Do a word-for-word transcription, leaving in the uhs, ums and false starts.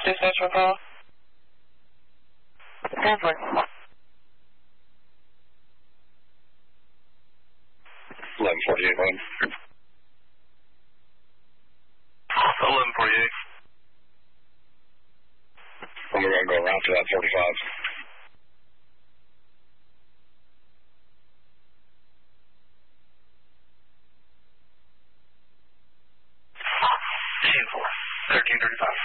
Dispatch will call. ten four. eleven forty-eight, one. eleven forty-eight. And we're going to go around to that forty-five. ten four. thirteen thirty-five.